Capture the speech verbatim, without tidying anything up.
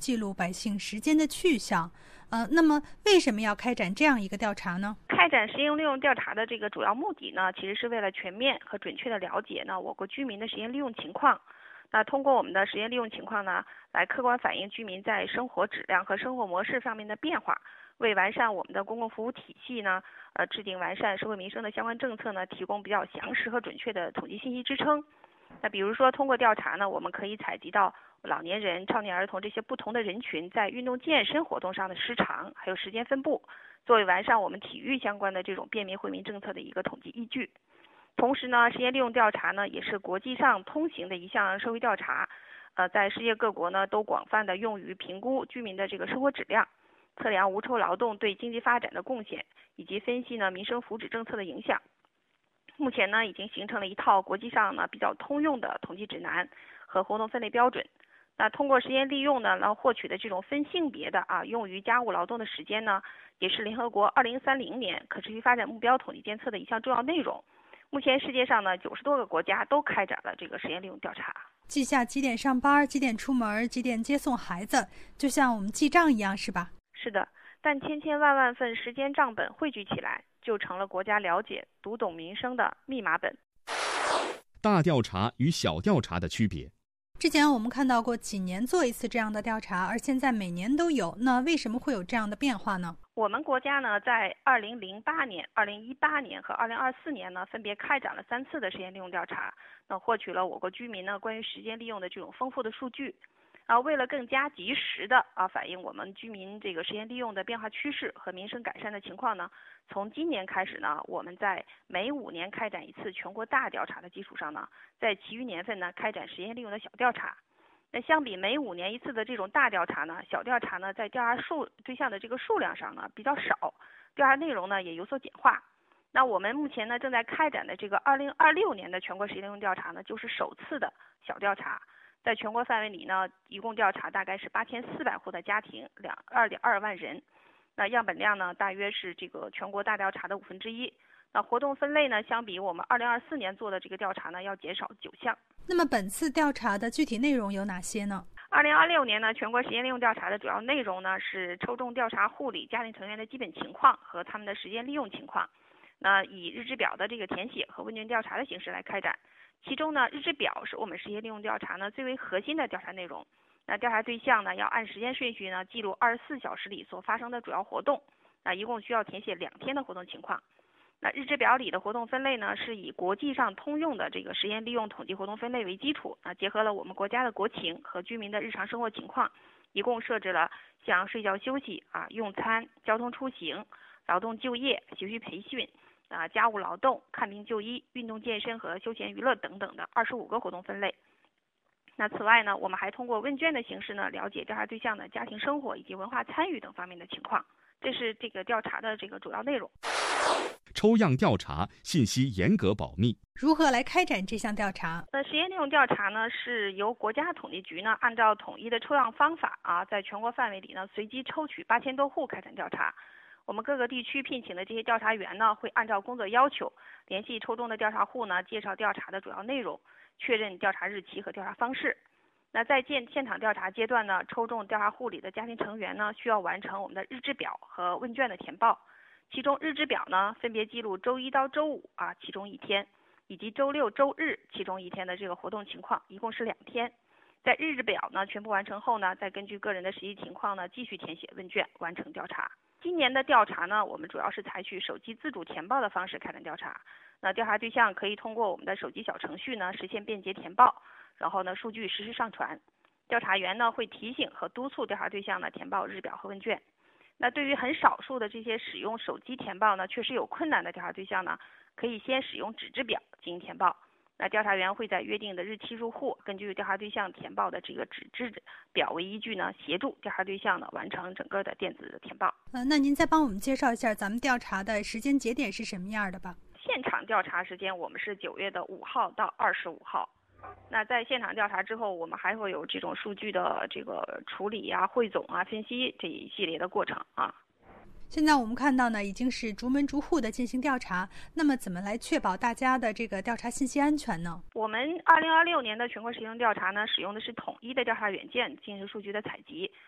记录百姓时间的去向。呃，那么为什么要开展这样一个调查呢？ 开展实验利用调查的这个主要目的呢，其实是为了全面和准确的了解呢我国居民的实验利用情况。那通过我们的实验利用情况呢，来客观反映居民在生活质量和生活模式方面的变化，为完善我们的公共服务体系呢，呃，制定完善社会民生的相关政策呢，提供比较详实和准确的统计信息支撑。那比如说，通过调查呢，我们可以采集到老年人、少年儿童这些不同的人群在运动健身活动上的时长，还有时间分布，作为完善我们体育相关的这种便民惠民政策的一个统计依据。同时呢，实验利用调查呢，也是国际上通行的一项社会调查，呃，在世界各国呢都广泛的用于评估居民的这个生活质量，测量无酬劳动对经济发展的贡献，以及分析呢民生福祉政策的影响。目前呢，已经形成了一套国际上呢比较通用的统计指南和活动分类标准。那通过实验利用呢，然后获取的这种分性别的啊用于家务劳动的时间呢，也是联合国二零三零年可持续发展目标统计监测的一项重要内容。目前世界上呢九十多个国家都开展了这个实验利用调查。 记下几点上班，几点出门，几点接送孩子，就像我们记账一样，是吧？ 是的，但千千万万份时间账本汇聚起来，就成了国家了解、读懂民生的密码本。 大调查与小调查的区别。 之前我们看到过几年做一次这样的调查，而现在每年都有，那为什么会有这样的变化呢？ 我们国家呢，在二零零八年、二零一八年和二零二四年呢，分别开展了三次的实验利用调查，那获取了我国居民呢关于时间利用的这种丰富的数据。啊，为了更加及时的啊反映我们居民这个时间利用的变化趋势和民生改善的情况呢，从今年开始呢，我们在每五年开展一次全国大调查的基础上呢，在其余年份呢开展实验利用的小调查。那相比每五年一次的这种大调查呢，小调查呢在调查数对象的这个数量上呢比较少，调查内容呢也有所简化。那我们目前呢正在开展的这个二零二六年的全国实验利用调查呢，就是首次的小调查。在全国范围里呢，一共调查大概是八千四百户的家庭，两二点二万人。那样本量呢，大约是这个全国大调查的五分之一。那活动分类呢，相比我们二零二四年做的这个调查呢，要减少九项。 那么本次调查的具体内容有哪些呢？ 二零二六年呢，全国实验利用调查的主要内容呢是抽中调查户里家庭成员的基本情况和他们的时间利用情况。那以日志表的这个填写和问卷调查的形式来开展。其中呢，日志表是我们实验利用调查呢最为核心的调查内容。那调查对象呢，要按时间顺序呢记录二十四小时里所发生的主要活动。那一共需要填写两天的活动情况。那日志表里的活动分类呢，是以国际上通用的这个实验利用统计活动分类为基础，啊，结合了我们国家的国情和居民的日常生活情况，一共设置了像睡觉休息啊、用餐、交通出行、劳动就业、学习培训。啊，家务劳动、看病就医、运动健身和休闲娱乐等等的二十五个活动分类。那此外呢，我们还通过问卷的形式呢，了解调查对象的家庭生活以及文化参与等方面的情况。这是这个调查的这个主要内容。 抽样调查，信息严格保密。 如何来开展这项调查？ 那实验利用调查呢，是由国家统计局呢，按照统一的抽样方法啊，在全国范围里呢，随机抽取八千多户开展调查。我们各个地区聘请的这些调查员呢，会按照工作要求，联系抽中的调查户呢，介绍调查的主要内容，确认调查日期和调查方式。那在现现场调查阶段呢，抽中调查户里的家庭成员呢，需要完成我们的日志表和问卷的填报。其中日志表呢，分别记录周一到周五啊其中一天，以及周六周日其中一天的这个活动情况，一共是两天。在日志表呢全部完成后呢，再根据个人的实际情况呢，继续填写问卷，完成调查。今年的调查呢，我们主要是采取手机自主填报的方式开展调查。那调查对象可以通过我们的手机小程序呢，实现便捷填报，然后呢，数据实时上传。调查员呢会提醒和督促调查对象呢填报日表和问卷。那对于很少数的这些使用手机填报呢确实有困难的调查对象呢，可以先使用纸质表进行填报。那调查员会在约定的日期入户，根据调查对象填报的这个纸质表为依据呢，协助调查对象呢完成整个的电子的填报。 呃，那您再帮我们介绍一下咱们调查的时间节点是什么样的吧？ 现场调查时间我们是九月的五号到二十五号。那在现场调查之后，我们还会有这种数据的这个处理啊、汇总啊、分析这一系列的过程啊。 现在我们看到呢，已经是逐门逐户的进行调查。那么怎么来确保大家的这个调查信息安全呢？ 我们二零二六年的全国实验调查呢，使用的是统一的调查软件进行数据的采集。